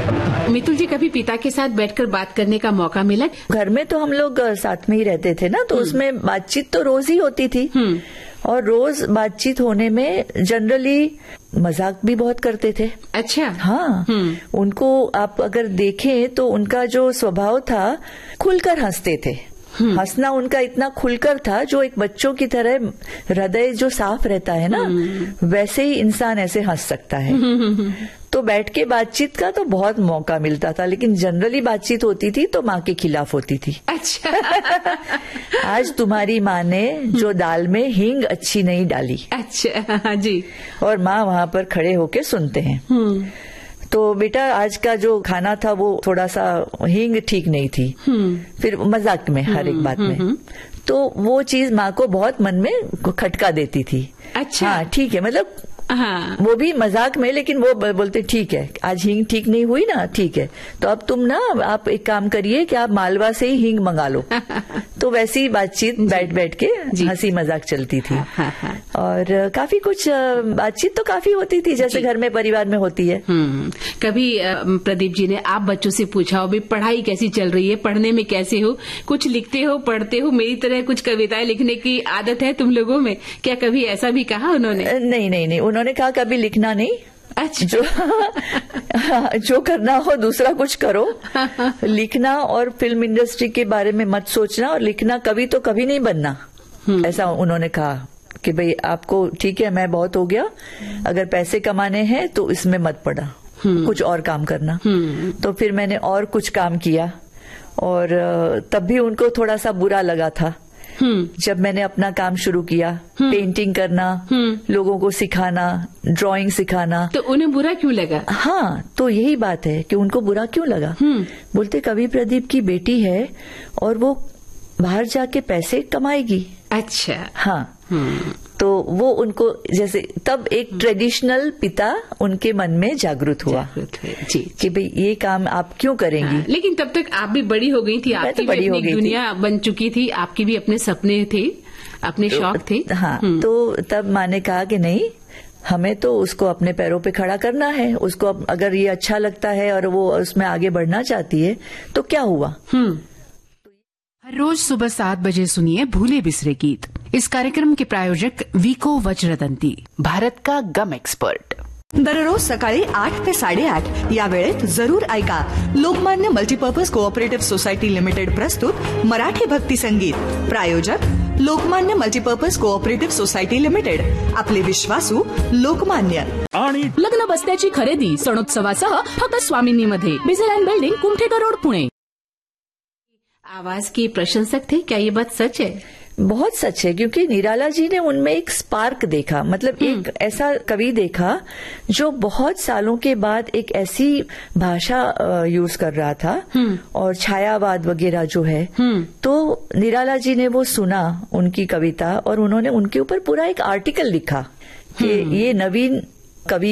मितुल जी, कभी पिता के साथ बैठकर बात करने का मौका मिला? घर में तो हम लोग साथ में ही रहते थे ना, तो उसमें बातचीत तो रोज ही होती थी। और रोज बातचीत होने में जनरली मजाक भी बहुत करते थे। अच्छा। हाँ। उनको आप अगर देखें तो उनका जो स्वभाव था, खुलकर हंसते थे। हंसना उनका इतना खुलकर था, जो एक बच्चों की तरह हृदय जो साफ रहता है ना, वैसे ही इंसान ऐसे हंस सकता है। तो बैठ के बातचीत का तो बहुत मौका मिलता था, लेकिन जनरली बातचीत होती थी तो माँ के खिलाफ होती थी। अच्छा। आज तुम्हारी माँ ने जो दाल में हींग अच्छी नहीं डाली। अच्छा जी। और माँ वहाँ पर खड़े होके सुनते हैं। तो बेटा आज का जो खाना था वो थोड़ा सा हींग ठीक नहीं थी। फिर मजाक में हर एक बात में। तो वो चीज माँ को बहुत मन में खटका देती थी। अच्छा। हाँ ठीक है, मतलब हाँ। वो भी मजाक में, लेकिन वो बोलते ठीक है, आज हींग ठीक नहीं हुई ना, ठीक है, तो अब तुम ना आप एक काम करिए कि आप मालवा से ही हींग मंगा लो। तो वैसी ही बातचीत बैठ बैठ के हंसी मजाक चलती थी। और काफी कुछ बातचीत तो काफी होती थी, जैसे घर में परिवार में होती है। कभी प्रदीप जी ने आप बच्चों से पूछा हो, भाई पढ़ाई कैसी चल रही है, पढ़ने में कैसे हो, कुछ लिखते हो, पढ़ते हो, मेरी तरह कुछ कविताएं लिखने की आदत है तुम लोगों में, क्या कभी ऐसा भी कहा उन्होंने? नहीं, उन्होंने कहा कभी लिखना नहीं। अच्छा। जो करना हो दूसरा कुछ करो। लिखना और फिल्म इंडस्ट्री के बारे में मत सोचना, और लिखना कभी तो कभी नहीं बनना, ऐसा उन्होंने कहा कि भाई आपको ठीक है, मैं बहुत हो गया, अगर पैसे कमाने हैं तो इसमें मत पड़ा, कुछ और काम करना। तो फिर मैंने और कुछ काम किया, और तब भी उनको थोड़ा सा बुरा लगा था जब मैंने अपना काम शुरू किया, पेंटिंग करना, लोगों को सिखाना, ड्राइंग सिखाना। तो उन्हें बुरा क्यों लगा? हाँ, तो यही बात है कि उनको बुरा क्यों लगा। बोलते कवि प्रदीप की बेटी है और वो बाहर जाके पैसे कमाएगी। अच्छा। हाँ। तो वो उनको जैसे तब एक ट्रेडिशनल पिता उनके मन में जागृत हुआ जी, कि भाई ये काम आप क्यों करेंगी। हाँ, लेकिन तब तक आप भी बड़ी हो गई थी, आपकी भी अपनी दुनिया बन चुकी थी, आपकी भी अपने सपने थे, अपने शौक थे। हाँ। तो तब माँ ने कहा कि नहीं, हमें तो उसको अपने पैरों पे खड़ा करना है, उसको अगर ये अच्छा लगता है और वो उसमें आगे बढ़ना चाहती है तो क्या हुआ। हर रोज सुबह 7 बजे सुनिए भूले बिसरे गीत। इस कार्यक्रम के प्रायोजक विको वज्रदंती, भारत का गम एक्सपर्ट। दररोज सकाळी 8 ते 8:30 या वेळेत जरूर ऐका Lokmanya multipurpose cooperative society limited प्रस्तुत मराठी भक्ती संगीत। प्रायोजक Lokmanya multipurpose cooperative society limited, आपले विश्वासू लोकमान्य। आणि लग्न बसण्याची खरेदी सणोत्सवासह फक्त स्वामिनीमध्ये, बिझल बिल्डिंग, कुमठेकर रोड, पुणे। आवाज की प्रशंसक थे, क्या ये बात सच है? बहुत सच है, क्योंकि निराला जी ने उनमें एक स्पार्क देखा, मतलब एक ऐसा कवि देखा जो बहुत सालों के बाद एक ऐसी भाषा यूज कर रहा था, और छायावाद वगैरह जो है। तो निराला जी ने वो सुना उनकी कविता, और उन्होंने उनके ऊपर पूरा एक आर्टिकल लिखा कि ये नवीन कवि